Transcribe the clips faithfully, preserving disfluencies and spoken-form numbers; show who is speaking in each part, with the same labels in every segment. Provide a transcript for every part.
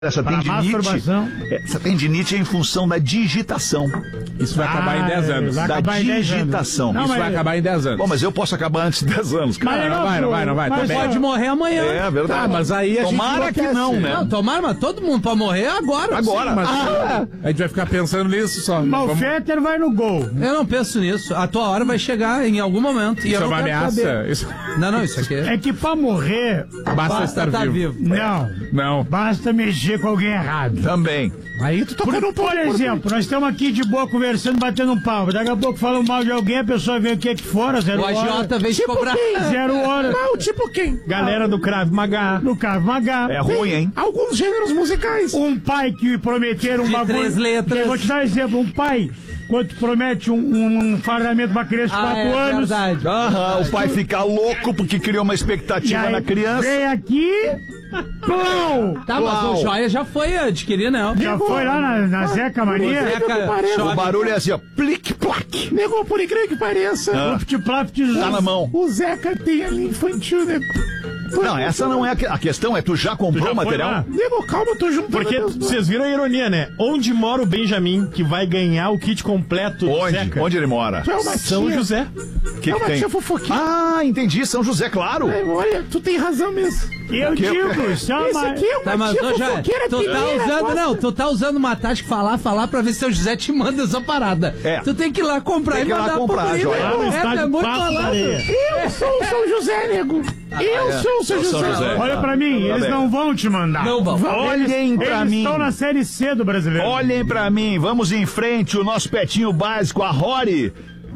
Speaker 1: Essa tendinite, essa tendinite é em função da digitação.
Speaker 2: Isso vai acabar ah, em dez anos.
Speaker 1: Da digitação.
Speaker 2: Não, Isso vai acabar em dez anos.
Speaker 1: Bom, mas eu posso acabar antes de dez anos, cara.
Speaker 2: Não, não vai, não vai, não vai.
Speaker 3: Mas
Speaker 2: Também.
Speaker 3: pode morrer amanhã.
Speaker 1: É verdade.
Speaker 2: Tá, mas aí a
Speaker 1: tomara
Speaker 2: gente
Speaker 1: que não, né?
Speaker 3: Não, tomara, mas todo mundo pode morrer agora.
Speaker 1: Agora.
Speaker 2: Sim, mas
Speaker 3: ah.
Speaker 2: A gente vai ficar pensando nisso só.
Speaker 4: Mas o Fetter vai no gol.
Speaker 3: Eu não penso nisso. A tua hora vai chegar em algum momento.
Speaker 2: Isso
Speaker 3: e eu
Speaker 2: é
Speaker 3: não
Speaker 2: uma ameaça. Isso...
Speaker 3: Não, não, isso aqui é...
Speaker 4: É que pra morrer...
Speaker 2: Basta, basta estar
Speaker 3: tá
Speaker 2: vivo.
Speaker 3: vivo.
Speaker 4: Não.
Speaker 2: Não.
Speaker 4: Basta mexer com alguém errado.
Speaker 1: Também.
Speaker 2: Aí tu
Speaker 4: Por, por, por exemplo, nós estamos aqui de boa conversando, batendo um papo. Daqui a pouco falam mal de alguém, a pessoa vem aqui aqui fora, zero
Speaker 3: o
Speaker 4: hora.
Speaker 3: O agiota vem te cobrar.
Speaker 4: Zero hora.
Speaker 2: Não, tipo quem?
Speaker 4: Galera do Krav Maga. Do Krav Maga.
Speaker 1: É ruim, hein?
Speaker 2: Alguns gêneros musicais.
Speaker 4: Um pai que prometeram um
Speaker 3: de
Speaker 4: bagulho.
Speaker 3: três letras.
Speaker 4: Eu vou te dar um exemplo. Um pai, quando tu promete um, um, um fardamento pra criança de
Speaker 3: Ah,
Speaker 4: quatro
Speaker 3: é
Speaker 4: anos.
Speaker 3: verdade.
Speaker 1: Aham, o pai fica louco porque criou uma
Speaker 4: E
Speaker 1: expectativa
Speaker 4: aí,
Speaker 1: na criança.
Speaker 4: vem aqui. Plau!
Speaker 3: Tá, mas
Speaker 1: Uau.
Speaker 3: o Joia já foi adquirir, né?
Speaker 4: Já foi lá na, na Zeca Mania?
Speaker 3: Zeca,
Speaker 1: O barulho é assim, ó. Plic, plac.
Speaker 2: Nego, por incrível que pareça.
Speaker 1: Ah. Tá na mão.
Speaker 2: O Zeca tem ali infantil, nego.
Speaker 1: Não, essa não é a, que- a questão, é tu já comprou
Speaker 4: já
Speaker 1: o
Speaker 4: foi
Speaker 1: material?
Speaker 4: lá?
Speaker 2: Nego, calma, eu tô juntando.
Speaker 5: Porque
Speaker 2: as duas.
Speaker 5: vocês viram a ironia, né? Onde mora o Benjamin, que vai ganhar o kit completo do
Speaker 1: Onde?
Speaker 5: Zeca?
Speaker 1: Onde ele mora?
Speaker 2: Tu é uma
Speaker 5: São
Speaker 2: tia.
Speaker 5: José.
Speaker 1: O que,
Speaker 2: é
Speaker 1: que
Speaker 2: uma
Speaker 1: tem?
Speaker 2: tia fofoquinha.
Speaker 1: Ah, entendi, São José, claro.
Speaker 2: É, olha, tu tem razão mesmo.
Speaker 4: Eu
Speaker 1: Que-
Speaker 4: digo,
Speaker 2: Esse
Speaker 4: chama.
Speaker 2: aqui é uma
Speaker 3: Tá, mas
Speaker 2: tia
Speaker 3: ô, Joia,
Speaker 2: fofoqueira
Speaker 3: tu tá
Speaker 2: pequena,
Speaker 3: usando,
Speaker 2: gosta-
Speaker 3: não, tu tá usando uma tática falar, falar pra ver se o José te manda essa parada.
Speaker 1: É.
Speaker 3: Tu tem que ir lá comprar
Speaker 1: Tem
Speaker 3: e
Speaker 1: que ir lá
Speaker 3: mandar
Speaker 1: comprar,
Speaker 3: pro
Speaker 1: Joia.
Speaker 3: guri,
Speaker 4: Lá no
Speaker 3: né? É,
Speaker 4: estádio
Speaker 3: é muito
Speaker 4: Passo da
Speaker 3: falado.
Speaker 4: Areia.
Speaker 2: Eu sou o São José, nego. Eu sou o São
Speaker 1: Eu sou
Speaker 2: José.
Speaker 1: José.
Speaker 4: Olha pra mim, eles
Speaker 1: bem.
Speaker 4: não vão te mandar.
Speaker 3: Não vão.
Speaker 1: Olhem pra
Speaker 4: Eles
Speaker 1: mim.
Speaker 4: estão na Série C do brasileiro.
Speaker 1: Olhem pra mim, vamos em frente, o nosso petinho básico, a Rory.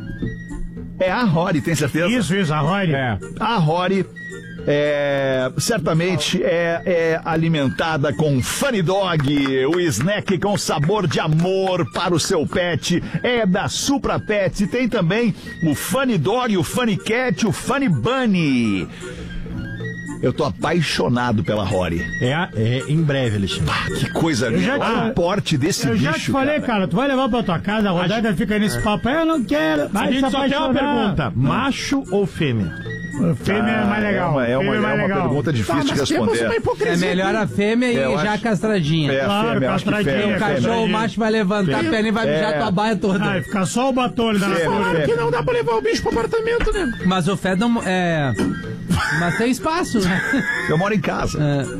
Speaker 1: É a Rory, tem certeza?
Speaker 4: Isso, isso, a Rory.
Speaker 2: É.
Speaker 1: A Rory é, certamente é, é alimentada com Funny Dog, o snack com sabor de amor para o seu pet. É da Supra Pets e tem também o Funny Dog, o Funny Cat, o Funny Bunny. Eu tô apaixonado pela Rory.
Speaker 5: É, a- é em breve, Alexandre.
Speaker 1: Ah, que coisa
Speaker 4: já
Speaker 1: linda.
Speaker 4: te-
Speaker 1: Olha o porte desse
Speaker 4: Eu
Speaker 1: bicho,
Speaker 4: já te falei, cara.
Speaker 1: cara.
Speaker 4: tu vai levar pra tua casa, a rodada fica nesse papo. Eu não quero.
Speaker 5: A
Speaker 4: Vai
Speaker 5: gente
Speaker 4: se
Speaker 5: só quer uma
Speaker 4: apaixonar.
Speaker 5: pergunta: macho ou fêmea?
Speaker 4: Fêmea é mais legal.
Speaker 1: É uma, é uma,
Speaker 4: Fêmea
Speaker 1: é
Speaker 4: mais
Speaker 1: uma
Speaker 4: legal.
Speaker 1: pergunta difícil
Speaker 2: Tá,
Speaker 1: de
Speaker 2: mas temos
Speaker 1: responder.
Speaker 2: uma
Speaker 3: É
Speaker 2: hipocrisia.
Speaker 3: melhor a fêmea e
Speaker 1: É, eu
Speaker 3: já
Speaker 1: acho-
Speaker 3: castradinha.
Speaker 1: É, a
Speaker 4: Claro,
Speaker 1: fêmea, acho que
Speaker 4: castradinha,
Speaker 1: fêmea,
Speaker 3: O
Speaker 4: cara.
Speaker 1: fêmea.
Speaker 3: cachorro, o macho vai levantar a perna e vai mijar
Speaker 1: É.
Speaker 3: tua baia toda.
Speaker 4: Ai, fica só o batom ali na
Speaker 1: Fêmea,
Speaker 4: natureza.
Speaker 2: Claro que
Speaker 1: fêmea.
Speaker 2: não dá pra levar o bicho pro apartamento, nego.
Speaker 3: Mas o Fed não. É. Mas tem espaço, né?
Speaker 1: Eu moro em casa.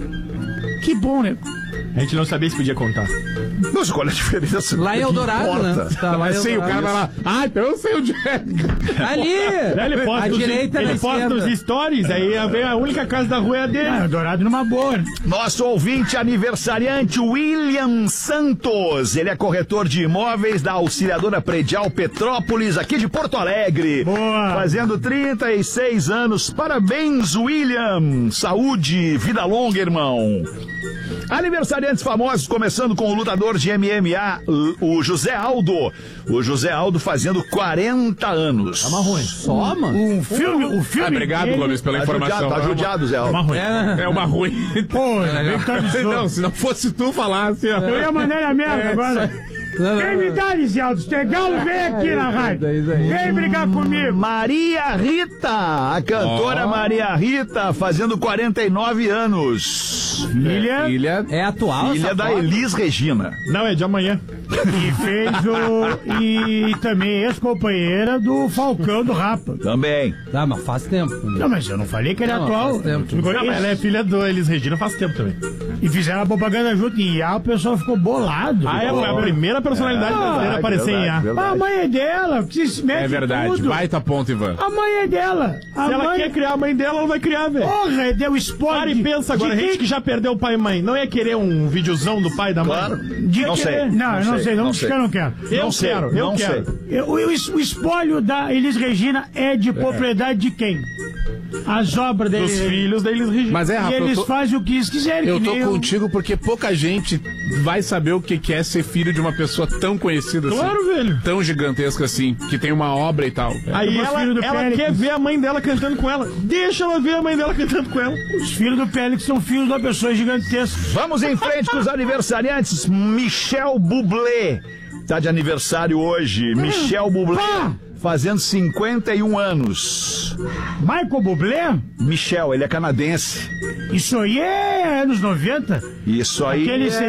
Speaker 3: É,
Speaker 2: Que bom, nego.
Speaker 5: A gente não sabia se podia contar.
Speaker 1: Mas qual é a diferença?
Speaker 3: lá em
Speaker 1: Que
Speaker 3: Eldorado,
Speaker 1: importa?
Speaker 3: né? Tá, lá em
Speaker 2: Mas sim, o
Speaker 3: Eldorado.
Speaker 2: cara vai lá. Ah, então eu sei onde é.
Speaker 3: Ali!
Speaker 5: Ele posta,
Speaker 3: a
Speaker 5: os,
Speaker 3: direita
Speaker 5: ele
Speaker 3: na
Speaker 5: posta
Speaker 3: esquerda.
Speaker 5: os stories, aí vem a única casa da rua é a dele.
Speaker 4: Ah, Dourado numa boa.
Speaker 1: Nosso ouvinte aniversariante, William Santos. Ele é corretor de imóveis da Auxiliadora Predial Petrópolis, aqui de Porto Alegre.
Speaker 4: Boa.
Speaker 1: Fazendo trinta e seis anos. Parabéns, William. Saúde, vida longa, irmão. Aniversariantes famosos, começando com o lutador de M M A, o José Aldo. O José Aldo fazendo quarenta anos.
Speaker 3: Tá ruim. Só, mano?
Speaker 4: Um filme, o filme.
Speaker 2: Ah, obrigado,
Speaker 4: dele-
Speaker 2: Gomes, pela
Speaker 1: Tá
Speaker 2: informação.
Speaker 1: judiado, tá judiado, Zé Aldo.
Speaker 3: É,
Speaker 2: É uma ruim.
Speaker 4: Pô, vem que tá de
Speaker 2: Não,
Speaker 4: sono.
Speaker 2: se não fosse tu falar assim, ó.
Speaker 4: Eu ia mandar ele a merda
Speaker 2: É,
Speaker 4: agora.
Speaker 3: Não, não,
Speaker 4: Quem me
Speaker 3: não.
Speaker 4: dá, Lisialdo? Se tem galo, vem aqui na rádio.
Speaker 3: isso aí.
Speaker 4: Vem brigar comigo.
Speaker 1: Maria Rita, a cantora
Speaker 2: Ó.
Speaker 1: Maria Rita, fazendo quarenta e nove anos.
Speaker 4: Filha.
Speaker 2: Filha.
Speaker 3: É atual
Speaker 1: Filha
Speaker 3: essa
Speaker 1: da
Speaker 3: foto?
Speaker 1: Elis Regina.
Speaker 5: Não, é de amanhã.
Speaker 4: E fez o. E também ex-companheira do Falcão do Rapa.
Speaker 1: Também.
Speaker 3: Tá, mas faz tempo.
Speaker 4: Não, mas eu não falei que ele é
Speaker 3: Não,
Speaker 4: atual.
Speaker 3: faz tempo.
Speaker 4: Ficou-
Speaker 5: Não, mas ela é filha do Elis Regina faz tempo também.
Speaker 4: E fizeram a propaganda junto em I A, o pessoal ficou bolado.
Speaker 5: Ah, é, foi a primeira personalidade brasileira a aparecer em A.
Speaker 1: verdade,
Speaker 4: Ah, a mãe é dela, que se mete
Speaker 2: É verdade.
Speaker 4: tudo.
Speaker 2: Baita ponto, Ivan.
Speaker 4: A mãe é dela. A
Speaker 5: Se ela
Speaker 4: mãe...
Speaker 5: quer criar a mãe dela, ela vai criar, velho.
Speaker 4: Porra, deu spoiler.
Speaker 5: Para e pensa agora,
Speaker 4: de
Speaker 5: gente
Speaker 4: quem-
Speaker 5: que já perdeu o pai e mãe, não ia querer um videozão do pai e da mãe?
Speaker 1: Claro.
Speaker 4: de
Speaker 1: Não
Speaker 4: quem-
Speaker 1: sei.
Speaker 4: Não, eu não sei, não,
Speaker 1: não
Speaker 4: sei.
Speaker 1: sei.
Speaker 4: eu não quero.
Speaker 5: Eu
Speaker 1: Não sei,
Speaker 5: quero, eu
Speaker 1: não
Speaker 5: quero.
Speaker 1: sei.
Speaker 4: Eu- o, o espólio da Elis Regina é de propriedade de quem? As obras da
Speaker 5: Dos
Speaker 4: Elis
Speaker 5: filhos da Elis Regina.
Speaker 2: Mas é,
Speaker 4: E
Speaker 2: Rafa, eu
Speaker 4: eles
Speaker 2: tô,
Speaker 4: fazem o que eles quiserem.
Speaker 2: eu
Speaker 4: que
Speaker 2: tô
Speaker 4: nem
Speaker 2: contigo porque pouca gente vai saber o que que é ser filho de uma pessoa tão conhecida assim.
Speaker 5: Claro, velho.
Speaker 2: Tão gigantesca assim, que tem uma obra e tal.
Speaker 5: Aí
Speaker 4: meu
Speaker 5: ela,
Speaker 4: filho do
Speaker 5: ela
Speaker 4: Félix.
Speaker 5: quer ver a mãe dela cantando com ela. Deixa ela ver a mãe dela cantando com ela.
Speaker 4: Os filhos do Félix são filhos de uma pessoa gigantesca.
Speaker 1: Vamos em frente com os aniversariantes. Michel Bublé. Tá de aniversário hoje. Michel Bublé. Fazendo cinquenta e um anos.
Speaker 4: Michael Bublé?
Speaker 1: Michel, ele é canadense.
Speaker 4: Isso aí é anos noventa.
Speaker 1: Isso aí
Speaker 4: Aquele
Speaker 1: é...